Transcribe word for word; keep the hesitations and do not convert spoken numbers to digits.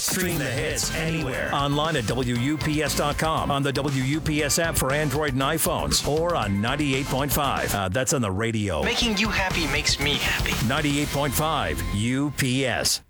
Stream the hits anywhere. Online at W U P S dot com, on the W U P S app for Android and iPhones, or on ninety-eight point five. Uh, that's on the radio. Making you happy makes me happy. ninety-eight point five U P S.